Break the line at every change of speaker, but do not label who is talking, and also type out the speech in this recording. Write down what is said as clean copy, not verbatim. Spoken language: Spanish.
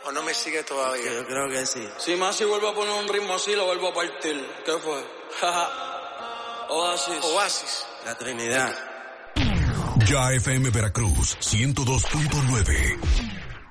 ¿O no me sigue todavía?
Yo creo que sí.
Si Masi vuelve a poner un ritmo así, lo vuelvo a partir. ¿Qué fue?
Oasis.
La Trinidad.
Ya FM Veracruz 102.9.